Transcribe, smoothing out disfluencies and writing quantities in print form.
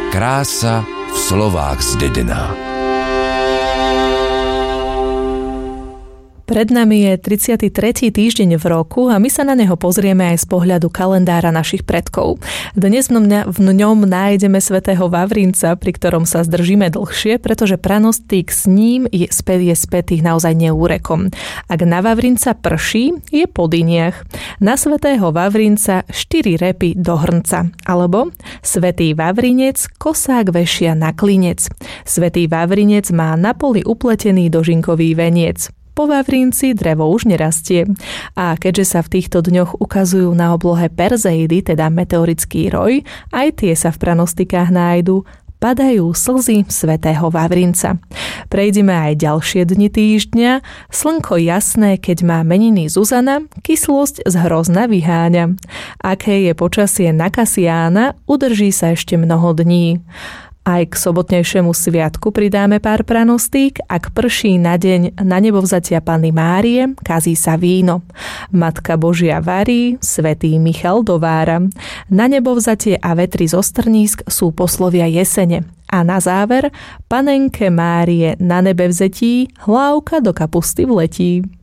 Krása v slovách Zdedená. Pred nami je 33. týždeň v roku a my sa na neho pozrieme aj z pohľadu kalendára našich predkov. Dnes v ňom nájdeme svätého Vavrinca, pri ktorom sa zdržíme dlhšie, pretože pranostík s ním je spätý naozaj neúrekom. Ak na Vavrinca prší, je po dyniach. Na svätého Vavrinca 4 repy do hrnca. Alebo svätý Vavrinec kosák vešia na klinec. Svätý Vavrinec má na poli upletený dožinkový veniec. Po Vavrinci drevo už nerastie. A keďže sa v týchto dňoch ukazujú na oblohe Perseidy, teda meteorický roj, aj tie sa v pranostikách nájdu, padajú slzy svätého Vavrinca. Prejdime aj ďalšie dni týždňa. Slnko jasné, keď má meniny Zuzana, kyslosť z hrozna vyháňa. Aké je počasie na Kasiána, udrží sa ešte mnoho dní. Aj k sobotnejšiemu sviatku pridáme pár pranostík. Ak prší na deň na nebovzatia Panny Márie, kazí sa víno. Matka Božia varí, svätý Michal dovára. Na nebovzatie a vetry zo strnísk sú poslovia jesene. A na záver, Panenke Márie na nebevzetí, hlávka do kapusty vletí.